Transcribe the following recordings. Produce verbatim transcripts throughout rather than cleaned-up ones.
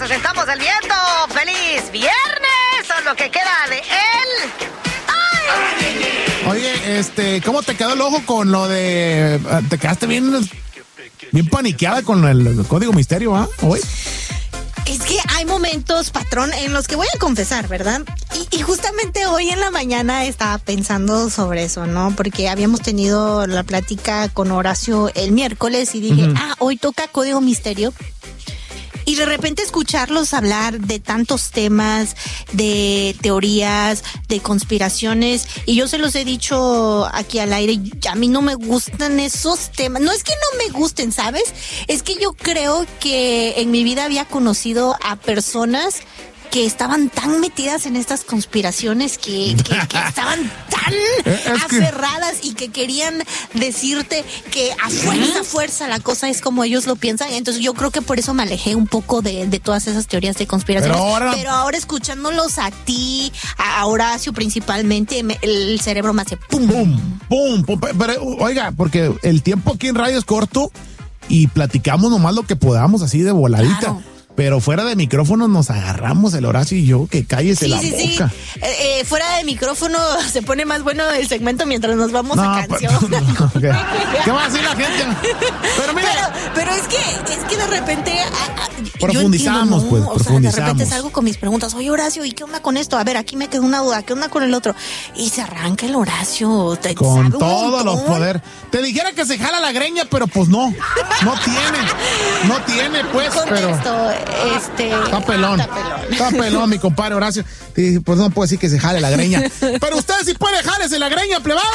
presentamos el viento. ¡Feliz viernes! Son lo que queda de él. ¡Ay! Oye, este, ¿cómo te quedó el ojo con lo de... Te quedaste bien, bien paniqueada con el, el código misterio, ¿ah? ¿eh? Hoy. Es que hay momentos, patrón, en los que voy a confesar, ¿verdad? Y, y justamente hoy en la mañana estaba pensando sobre eso, ¿no? Porque habíamos tenido la plática con Horacio el miércoles y dije, uh-huh. ah, hoy toca código misterio. Y de repente escucharlos hablar de tantos temas, de teorías, de conspiraciones, y yo se los he dicho aquí al aire, a mí no me gustan esos temas. No es que no me gusten, ¿sabes? Es que yo creo que en mi vida había conocido a personas que estaban tan metidas en estas conspiraciones que, que, que estaban tan es aferradas que... y que querían decirte que a fuerza, a fuerza la cosa es como ellos lo piensan. Entonces yo creo que por eso me alejé un poco de, de todas esas teorías de conspiraciones. Pero ahora, Pero ahora escuchándolos a ti, a Horacio principalmente, me, el cerebro me hace pum. Pum, pum, pum. Pero, oiga, porque el tiempo aquí en radio es corto y platicamos nomás lo que podamos así de voladita. Claro. Pero fuera de micrófono nos agarramos el Horacio y yo, que cállese sí, la sí, boca. Sí. Eh, eh, fuera de micrófono se pone más bueno el segmento mientras nos vamos no, a canción. Pero, no, okay. ¿Qué va a decir la gente? Pero mira. Pero, pero es que, es que de repente. A, a, profundizamos, entiendo, pues, ¿no? profundizamos. O sea, de repente salgo con mis preguntas. Oye, Horacio, ¿y qué onda con esto? A ver, aquí me quedó una duda. ¿Qué onda con el otro? Y se arranca el Horacio. Te con todos los poderes. Te dijera que se jala la greña, pero pues no. No tiene. No tiene, pues. Contexto, pero... este. Está pelón. Está pelón. Está pelón, mi compadre Horacio. Pues no puedo decir que se jale la greña. Pero usted sí puede jálese la greña, plebado.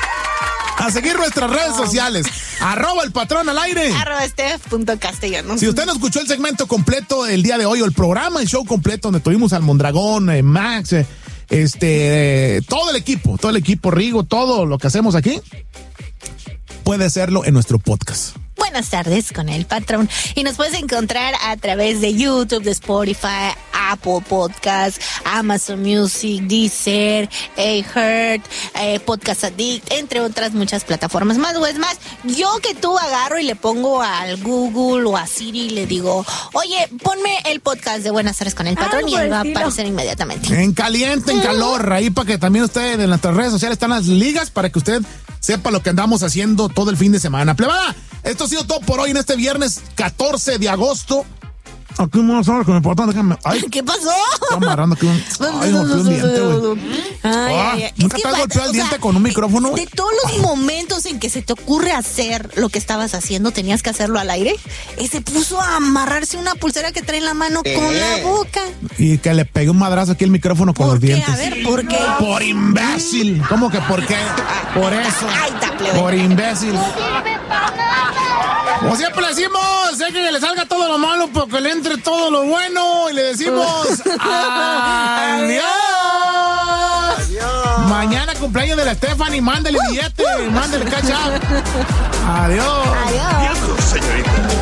A seguir nuestras redes sociales. Arroba el patrón al aire. Arroba Steph punto castellanos. Si usted no escuchó el segmento completo el día de hoy, o el programa, el show completo, donde tuvimos al Mondragón, eh, Max, eh, este, eh, todo el equipo, todo el equipo, Rigo, todo lo que hacemos aquí, puede hacerlo en nuestro podcast. Buenas tardes con el patrón. Y nos puedes encontrar a través de YouTube, de Spotify, Apple Podcasts, Amazon Music, Deezer, iHeart, eh, Podcast Addict, entre otras muchas plataformas más. O es más, yo que tú agarro y le pongo al Google o a Siri y le digo, oye, ponme el podcast de Buenas tardes con el patrón, ah, y él va a aparecer inmediatamente. En caliente, en calor, ahí para que también usted en nuestras redes sociales están las ligas para que usted sepa lo que andamos haciendo todo el fin de semana. Plebada, esto ha sido todo por hoy en este viernes catorce de agosto. Aquí vamos a ver con el patrón, déjame. Ay, ¿qué pasó? Está amarrando aquí un. Ay, golpeó un diente, güey. Ay, ah, ay, ay. ¿Nunca es te has que, golpeado el diente sea, con un micrófono? De, de todos los momentos en que se te ocurre hacer lo que estabas haciendo, tenías que hacerlo al aire. Y se puso a amarrarse una pulsera que trae en la mano eh. con la boca. Y que le pegué un madrazo aquí al micrófono con los qué? dientes. A ver, ¿por qué? Por imbécil. ¿Cómo que por qué? Por eso. Ay, taple, por imbécil. Como siempre le decimos, sé que le salga todo lo malo porque le entre todo lo bueno y le decimos adiós. Adiós. Mañana cumpleaños de la Stephanie, mándale billete, mándale catch up. Adiós. Adiós. Adiós, señorita.